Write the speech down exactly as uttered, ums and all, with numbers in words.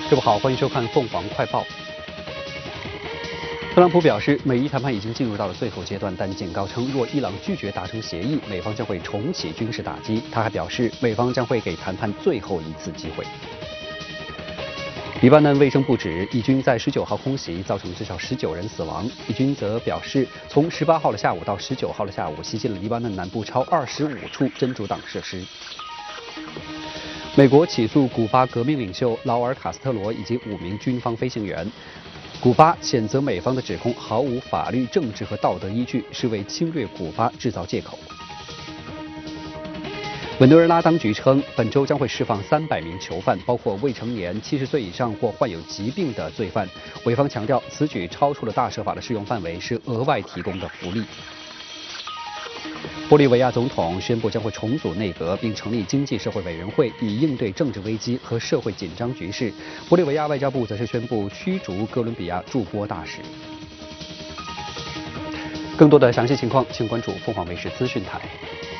各位好，欢迎收看凤凰快报。特朗普表示，美伊谈判已经进入到了最后阶段，但警告称，若伊朗拒绝达成协议，美方将会重启军事打击。他还表示，美方将会给谈判最后一次机会。黎巴嫩卫生部指，以军在十九号空袭造成至少十九人死亡。以军则表示，从十八号的下午到十九号的下午，袭击了黎巴嫩南部超二十五处真主党设施。美国起诉古巴革命领袖劳尔·卡斯特罗以及五名军方飞行员。古巴谴责美方的指控毫无法律、政治和道德依据，是为侵略古巴制造借口。委内瑞拉当局称，本周将会释放三百名囚犯，包括未成年、七十岁以上或患有疾病的罪犯。委方强调，此举超出了大赦法的适用范围，是额外提供的福利。玻利维亚总统宣布将会重组内阁，并成立经济社会委员会，以应对政治危机和社会紧张局势。玻利维亚外交部则是宣布驱逐哥伦比亚驻波大使。更多的详细情况，请关注凤凰卫视资讯台。